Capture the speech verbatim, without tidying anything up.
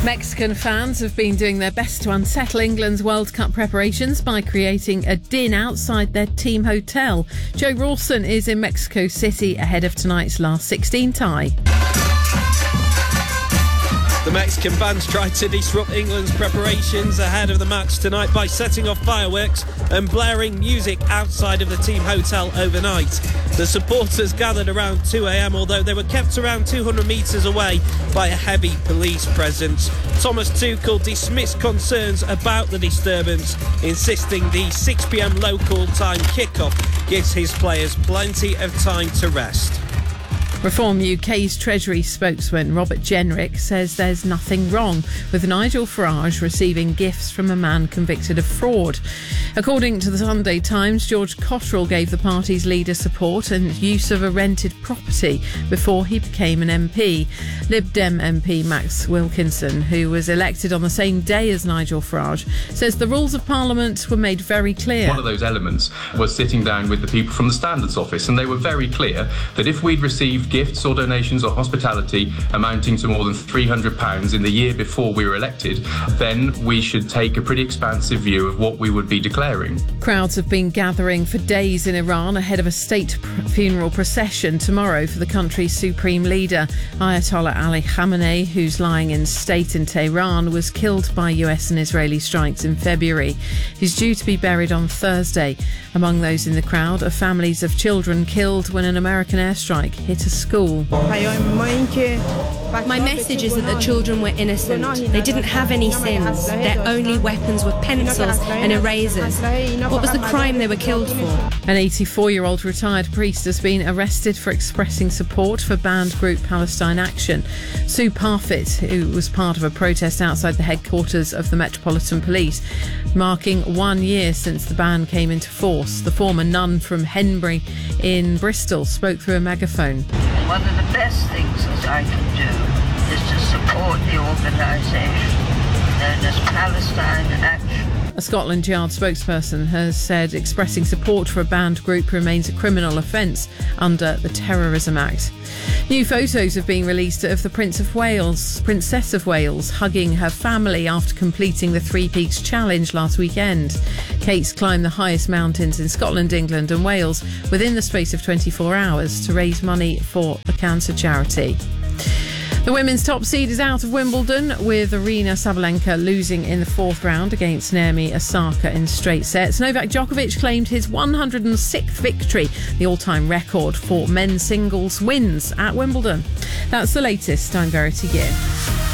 Mexican fans have been doing their best to unsettle England's World Cup preparations by creating a din outside their team hotel. Joe Rawson is in Mexico City ahead of tonight's last sixteen tie. The Mexican bands tried to disrupt England's preparations ahead of the match tonight by setting off fireworks and blaring music outside of the team hotel overnight. The supporters gathered around two a.m, although they were kept around two hundred metres away by a heavy police presence. Thomas Tuchel dismissed concerns about the disturbance, insisting the six p.m. local time kickoff gives his players plenty of time to rest. Reform U K's Treasury spokesman Robert Jenrick says there's nothing wrong with Nigel Farage receiving gifts from a man convicted of fraud. According to the Sunday Times, George Cotterill gave the party's leader support and use of a rented property before he became an M P. Lib Dem M P Max Wilkinson, who was elected on the same day as Nigel Farage, says the rules of Parliament were made very clear. One of those elements was sitting down with the people from the Standards Office, and they were very clear that if we'd received gifts or donations or hospitality amounting to more than three hundred pounds in the year before we were elected, then we should take a pretty expansive view of what we would be declaring. Crowds have been gathering for days in Iran ahead of a state funeral procession tomorrow for the country's supreme leader. Ayatollah Ali Khamenei, who's lying in state in Tehran, was killed by U S and Israeli strikes in February. He's due to be buried on Thursday. Among those in the crowd are families of children killed when an American airstrike hit a school. My message is that the children were innocent. They didn't have any sins. Their only weapons were pencils and erasers. What was the crime they were killed for? An eighty-four-year-old retired priest has been arrested for expressing support for banned group Palestine Action. Sue Parfitt, who was part of a protest outside the headquarters of the Metropolitan Police, marking one year since the ban came into force. The former nun from Henbury in Bristol spoke through a megaphone. One of the best things that I can do is to support the organisation known as Palestine Action. A Scotland Yard spokesperson has said expressing support for a banned group remains a criminal offence under the Terrorism Act. New photos have been released of the Prince of Wales, Princess of Wales, hugging her family after completing the Three Peaks Challenge last weekend. Kate's climbed the highest mountains in Scotland, England and Wales within the space of twenty-four hours to raise money for a cancer charity. The women's top seed is out of Wimbledon, with Aryna Sabalenka losing in the fourth round against Naomi Osaka in straight sets. Novak Djokovic claimed his one hundred sixth victory, the all-time record for men's singles wins at Wimbledon. That's the latest. I'm Verity Gear.